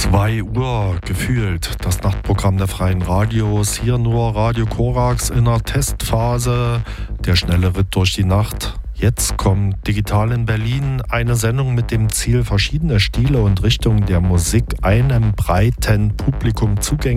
2 Uhr gefühlt, das Nachtprogramm der Freien Radios. Hier nur Radio Korax in der Testphase. Der schnelle Ritt durch die Nacht. Jetzt kommt Digital in Berlin, eine Sendung mit dem Ziel, verschiedene Stile und Richtungen der Musik einem breiten Publikum zugänglich